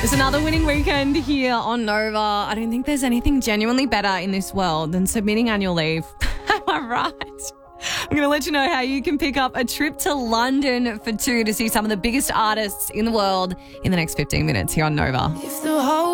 It's another winning weekend here on Nova. I don't think there's anything genuinely better in this world than submitting annual leave. Am I right? I'm going to let you know how you can pick up a trip to London for two to see some of the biggest artists in the world in the next 15 minutes here on Nova. If the whole